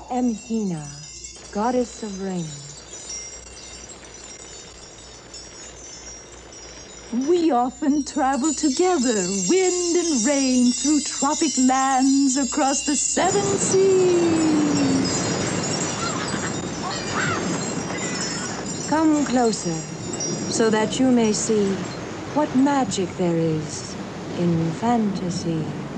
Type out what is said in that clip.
am Hina, goddess of rain. We often travel together, wind and rain, through tropic lands across the 7 seas. Come closer, so that you may see what magic there is in fantasy.